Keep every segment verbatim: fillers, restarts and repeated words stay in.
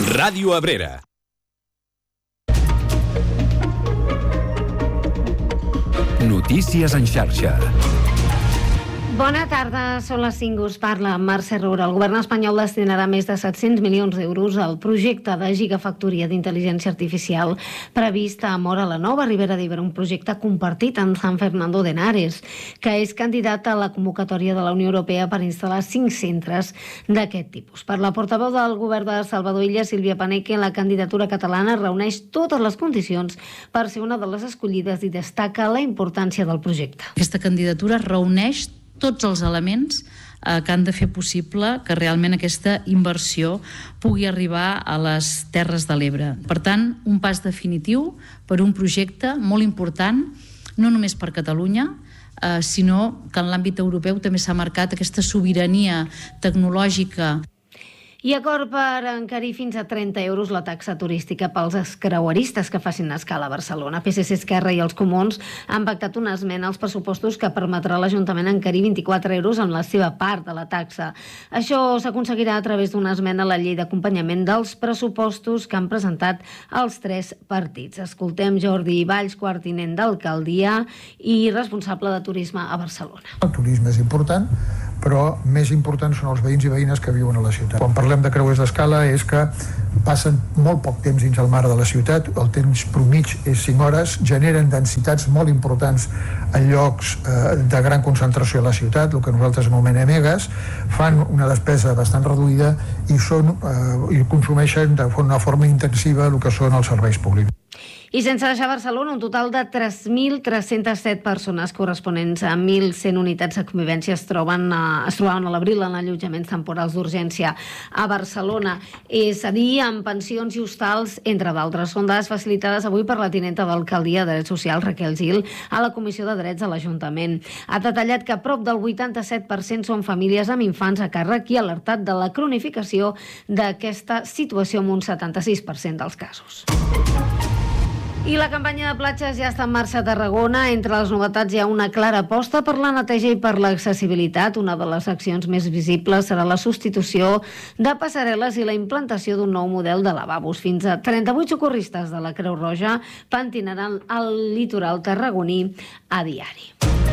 Ràdio Abrera. Notícies en xarxa. Bona tarda, són les cinc, us parla Mercè Roura. El govern espanyol destinarà més de set-cents milions d'euros al projecte de gigafactoria d'intel·ligència artificial previst a Móra la Nova, Ribera d'Ebre, un projecte compartit amb San Fernando de Henares, que és candidat a la convocatòria de la Unió Europea per instal·lar cinc centres d'aquest tipus. Per la portaveu del govern de Salvador Illa, Sílvia Paneque, la candidatura catalana reuneix totes les condicions per ser una de les escollides i destaca la importància del projecte. Aquesta candidatura reuneix tots els elements eh, que han de fer possible que realment aquesta inversió pugui arribar a les Terres de l'Ebre. Per tant, un pas definitiu per un projecte molt important, no només per Catalunya, eh, sinó que en l'àmbit europeu també s'ha marcat aquesta sobirania tecnològica. I acord per encarir fins a trenta euros la taxa turística pels escreueristes que facin escala a Barcelona. P S C, Esquerra i els Comuns han pactat una esmena als pressupostos que permetrà a l'Ajuntament encarir vint-i-quatre euros en la seva part de la taxa. Això s'aconseguirà a través d'una esmena a la llei d'acompanyament dels pressupostos que han presentat els tres partits. Escoltem Jordi Valls, quart tinent d'alcaldia i responsable de turisme a Barcelona. El turisme és important, però més important són els veïns i veïnes que viuen a la ciutat. Quan parlem de creuers d'escala és que passen molt poc temps dins el mar de la ciutat, el temps promig és cinc hores, generen densitats molt importants en llocs eh, de gran concentració a la ciutat, el que nosaltres anomenem megas, fan una despesa bastant reduïda i, són, eh, i consumeixen de una forma intensiva el que són els serveis públics. I sense deixar Barcelona, un total de tres mil tres-cents set persones corresponents a mil cent unitats de convivència es troben a, es trobaven a l'abril en allotjaments temporals d'urgència a Barcelona, és a dir, amb pensions i hostals, entre d'altres. Són dades facilitades avui per la tinenta d'alcaldia de Drets Socials, Raquel Gil, a la Comissió de Drets de l'Ajuntament. Ha detallat que prop del vuitanta-set per cent són famílies amb infants a càrrec i ha alertat de la cronificació d'aquesta situació amb un setanta-sis per cent dels casos. I la campanya de platges ja està en marxa a Tarragona. Entre les novetats hi ha una clara aposta per la neteja i per l'accessibilitat. Una de les accions més visibles serà la substitució de passarel·les i la implantació d'un nou model de lavabos. Fins a trenta-vuit socorristes de la Creu Roja pentinaran el litoral tarragoní a diari.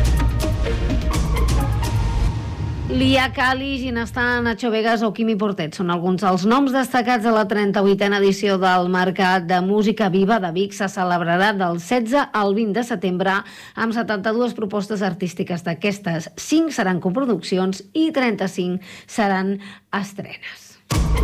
Lia Cali, Ginestar, Nacho Vegas o Quimi Portet són alguns dels noms destacats a la trenta-vuitena edició del Mercat de Música Viva de Vic. Se celebrarà del setze al vint de setembre amb setanta-dues propostes artístiques. D'aquestes, cinc seran coproduccions i trenta-cinc seran estrenes.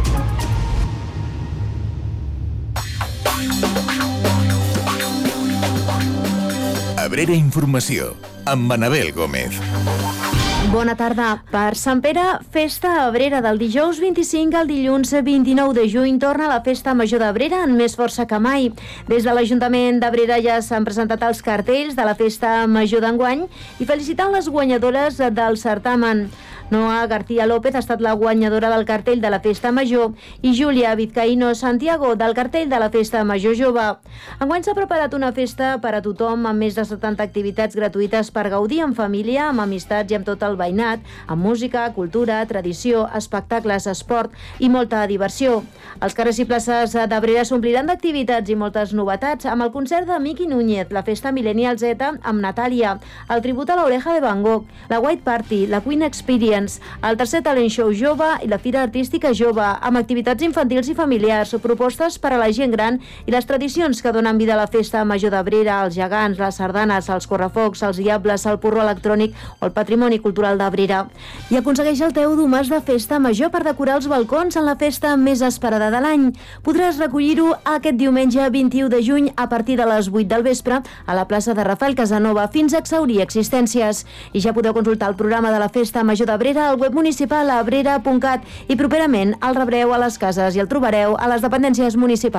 Abrera Informació, amb Manabel Gómez. Bona tarda. Per Sant Pere, festa a Abrera. Del dijous vint-i-cinc al dilluns vint-i-nou de juny torna la Festa Major d'Abrera amb més força que mai. Des de l'Ajuntament d'Abrera ja s'han presentat els cartells de la Festa Major d'enguany i felicitant les guanyadores del certamen. Noa García López ha estat la guanyadora del cartell de la Festa Major i Júlia Vizcaíno Santiago del cartell de la Festa Major Jove. Enguany s'ha preparat una festa per a tothom amb més de setanta activitats gratuïtes per gaudir en família, amb amistats i amb tot el veïnat, amb música, cultura, tradició, espectacles, esport i molta diversió. Els carrers i places d'Abrera s'ompliran d'activitats i moltes novetats amb el concert de Miki Núñez, la Festa Millennial Z amb Natàlia, el tribut a l'Oreja de Van Gogh, la White Party, la Queen Experience, el tercer talent show jove i la Fira Artística Jove, amb activitats infantils i familiars, propostes per a la gent gran i les tradicions que donen vida a la Festa Major d'Abrera, els gegants, les sardanes, els correfocs, els diables, el porró electrònic o el patrimoni cultural d'Abrera. I aconsegueix el teu domàs de Festa Major per decorar els balcons en la festa més esperada de l'any. Podràs recollir-ho aquest diumenge vint-i-u de juny a partir de les vuit del vespre a la plaça de Rafael Casanova fins a exhaurir existències. I ja podeu consultar el programa de la Festa Major d'Abrera al web municipal abrera punt cat i properament el rebreu a les cases i el trobareu a les dependències municipals.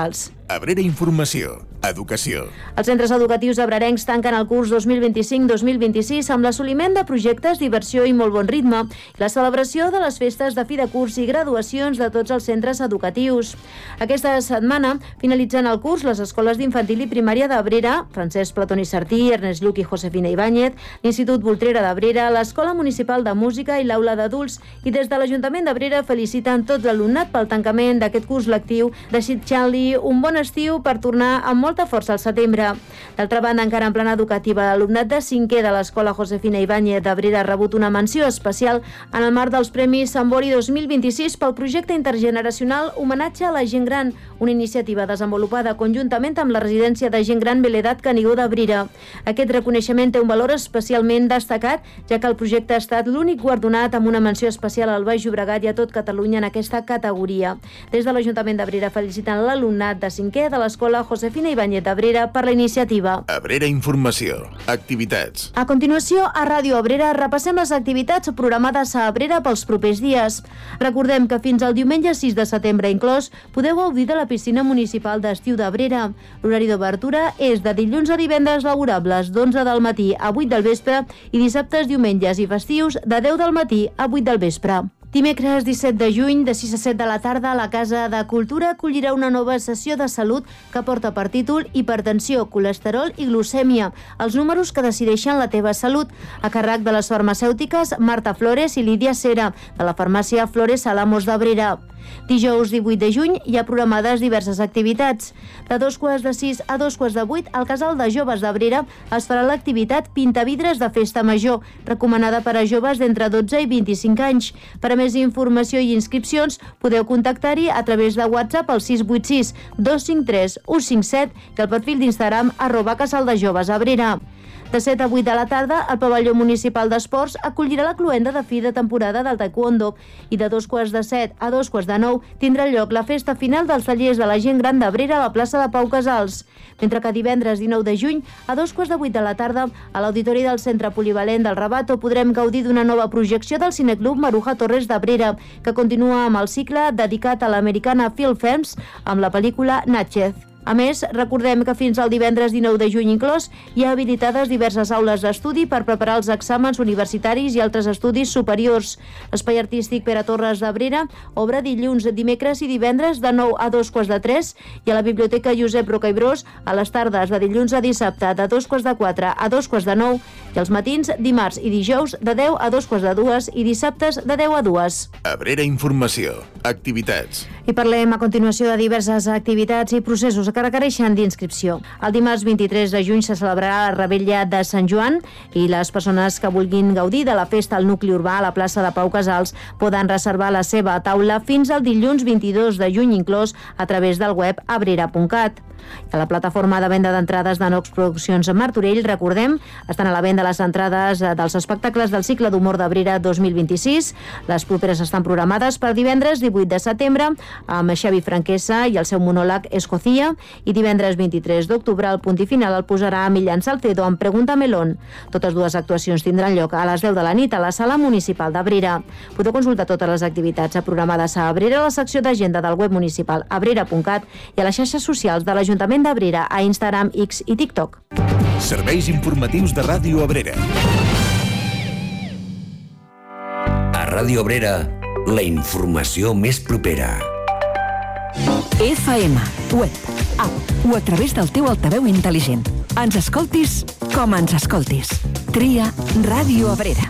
Abrera Informació, Educació. Els centres educatius abrerencs tanquen el curs dos mil vint-i-cinc dos mil vint-i-sis amb l'assoliment de projectes, diversió i molt bon ritme i la celebració de les festes de fi de curs i graduacions de tots els centres educatius. Aquesta setmana finalitzen el curs les escoles d'infantil i primària d'Abrera, Francesc Platón i Sartí, Ernest Lluch i Josefina Ibáñez, l'Institut Voltrera d'Abrera, l'Escola Municipal de Música i l'Aula d'Adults, i des de l'Ajuntament d'Abrera feliciten tot l'alumnat pel tancament d'aquest curs lectiu, desitjant-li un bon estiu per tornar amb molta força al setembre. D'altra banda, encara en plana educativa, l'alumnat de cinquè de l'Escola Josefina Ibáñez d'Abrera ha rebut una menció especial en el marc dels Premis Sambori dos mil vint-i-sis pel projecte intergeneracional Homenatge a la gent gran, una iniciativa desenvolupada conjuntament amb la residència de gent gran Beledat Canigó d'Abrera. Aquest reconeixement té un valor especialment destacat, ja que el projecte ha estat l'únic guardonat amb una menció especial al Baix Llobregat i a tot Catalunya en aquesta categoria. Des de l'Ajuntament d'Abrera feliciten l'alumnat de cinquè de l'Escola Josefina Ibáñez d'Abrera per la iniciativa. Abrera Informació, activitats. A continuació, a Ràdio Abrera repassem les activitats programades a Abrera pels propers dies. Recordem que fins al diumenge sis de setembre inclòs podeu gaudir de la piscina municipal d'estiu d'Abrera. L'horari d'obertura és de dilluns a divendres laborables d'onze del matí a vuit del vespre i dissabtes, diumenges i festius de deu del matí a vuit del vespre. Dimecres disset de juny, de sis a set de la tarda, la Casa de Cultura acollirà una nova sessió de salut que porta per títol Hipertensió, colesterol i glucèmia, els números que decideixen la teva salut, a càrrec de les farmacèutiques Marta Flores i Lídia Cera, de la farmàcia Flores Alamos d'Abrera. Dijous divuit de juny hi ha programades diverses activitats. De dos quarts de sis a dos quarts de vuit, al Casal de Joves d'Abrera es farà l'activitat Pintavidres de Festa Major, recomanada per a joves d'entre dotze i vint-i-cinc anys. Per a més informació i inscripcions, podeu contactar-hi a través de WhatsApp al sis vuit sis dos cinc tres u cinc set i al perfil d'Instagram arroba Casal de Joves Abrera. De set a vuit de la tarda, el pavelló municipal d'esports acollirà la cloenda de fi de temporada del taekwondo i de dos quarts de set a dos quarts de nou tindrà lloc la festa final dels tallers de la gent gran d'Abrera a la plaça de Pau Casals. Mentre que divendres dinou de juny, a dos quarts de vuit de la tarda, a l'auditori del Centre Polivalent del Rabato podrem gaudir d'una nova projecció del Cineclub Maruja Torres d'Abrera, que continua amb el cicle dedicat a l'americana Film Films amb la pel·lícula Natchez. A més, recordem que fins al divendres dinou de juny inclòs hi ha habilitades diverses aules d'estudi per preparar els exàmens universitaris i altres estudis superiors. L'Espai Artístic Pere Torres d'Abrera obre dilluns, dimecres i divendres de nou a dos quarts de tres i a la Biblioteca Josep Roca i Bros a les tardes de dilluns a dissabte de dos quarts de quatre a dos quarts de nou i els matins dimarts i dijous de deu a dos quarts de dues i dissabtes de deu a dues. Abrera Informació, activitats. I parlem a continuació de diverses activitats i processos que requereixen d'inscripció. El dimarts vint-i-tres de juny se celebrarà la Revetlla de Sant Joan i les persones que vulguin gaudir de la festa al nucli urbà a la plaça de Pau Casals poden reservar la seva taula fins al dilluns vint-i-dos de juny inclòs a través del web abrera punt cat. A la plataforma de venda d'entrades de Nox Produccions Martorell, recordem, estan a la venda les entrades dels espectacles del cicle d'humor d'Abrera dos mil vint-i-sis. Les properes estan programades per divendres divuit de setembre amb Xavi Franquesa i el seu monòleg Escocía i divendres vint-i-tres d'octubre el punt i final el posarà Millán Salcedo amb Pregunta Melón. Totes dues actuacions tindran lloc a les deu de la nit a la Sala Municipal d'Abrera. Podeu consultar totes les activitats programades a Abrera a la secció d'agenda del web municipal abrera punt cat i a les xarxes socials de l'Ajuntament d'Abrera a Instagram, X i TikTok. Serveis informatius de Ràdio Abrera. A Ràdio Abrera, la informació més propera. F M, web, app o a través del teu altaveu intel·ligent. Ens escoltis com ens escoltis. Tria Ràdio Abrera.